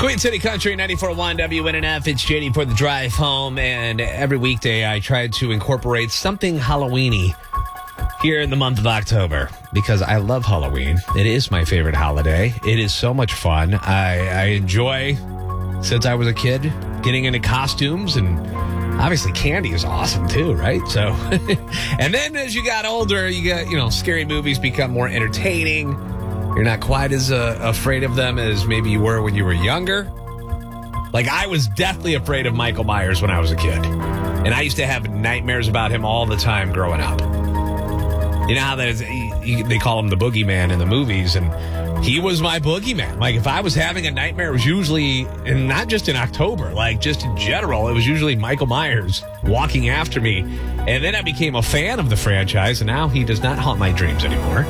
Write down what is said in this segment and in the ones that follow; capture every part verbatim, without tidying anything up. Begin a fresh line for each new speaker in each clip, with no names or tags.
Queen City Country ninety-four point one W N N F. It's J D for the drive home, and every weekday I try to incorporate something Halloween-y here in the month of October because I love Halloween. It is my favorite holiday. It is so much fun. I, I enjoy, since I was a kid, getting into costumes, and obviously candy is awesome too, right? So, and then as you got older, you got, you know, scary movies become more entertaining. You're not quite as uh, afraid of them as maybe you were when you were younger. Like, I was deathly afraid of Michael Myers when I was a kid. And I used to have nightmares about him all the time growing up. You know how there's, they call him the boogeyman in the movies, and he was my boogeyman. Like, if I was having a nightmare, it was usually, and not just in October, like just in general, it was usually Michael Myers walking after me. And then I became a fan of the franchise, and now he does not haunt my dreams anymore.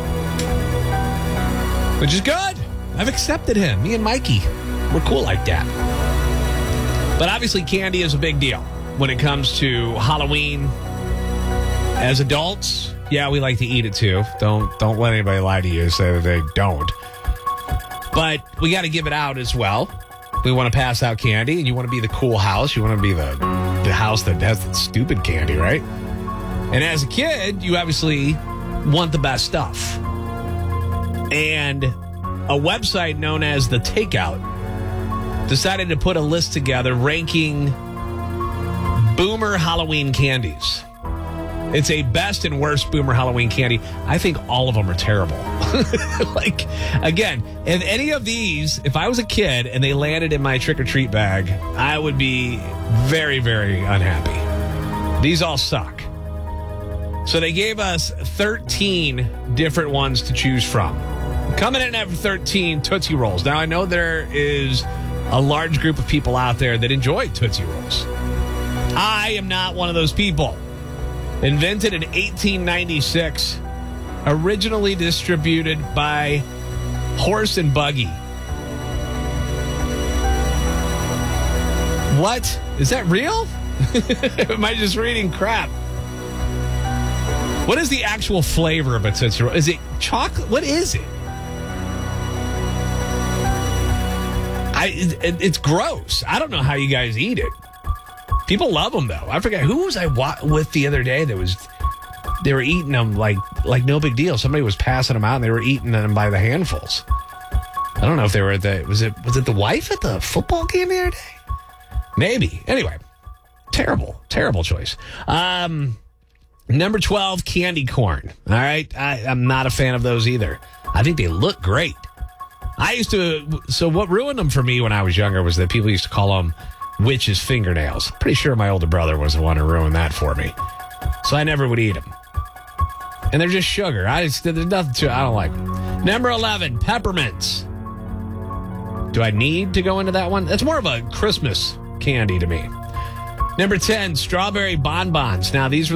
Which is good. I've accepted him. Me and Mikey, we're cool like that. But obviously candy is a big deal when it comes to Halloween. As adults, yeah, we like to eat it too. Don't don't let anybody lie to you and say that they don't. But we got to give it out as well. We want to pass out candy, and you want to be the cool house. You want to be the, the house that has the stupid candy, right? And as a kid, you obviously want the best stuff. And a website known as The Takeout decided to put a list together ranking Boomer Halloween candies. It's a best and worst Boomer Halloween candy. I think all of them are terrible. Like, again, if any of these, if I was a kid and they landed in my trick-or-treat bag, I would be very, very unhappy. These all suck. So they gave us thirteen different ones to choose from. Coming in at thirteen, Tootsie Rolls. Now, I know there is a large group of people out there that enjoy Tootsie Rolls. I am not one of those people. Invented in eighteen ninety-six, originally distributed by Horse and Buggy. What? Is that real? Am I just reading crap? What is the actual flavor of a Tootsie Roll? Is it chocolate? What is it? I, it, it's gross. I don't know how you guys eat it. People love them, though. I forget, who was I wa- with the other day that was, they were eating them like like no big deal. Somebody was passing them out, and they were eating them by the handfuls. I don't know if they were at the, was it, was it the wife at the football game the other day? Maybe. Anyway, terrible, terrible choice. Um, number twelve, candy corn. All right, I, I'm not a fan of those either. I think they look great. I used to, so what ruined them for me when I was younger was that people used to call them witch's fingernails. Pretty sure my older brother was the one who ruined that for me. So I never would eat them. And they're just sugar. I just, there's nothing to, I don't like them. Number eleven, peppermints. Do I need to go into that one? That's more of a Christmas candy to me. Number ten, strawberry bonbons. Now, these were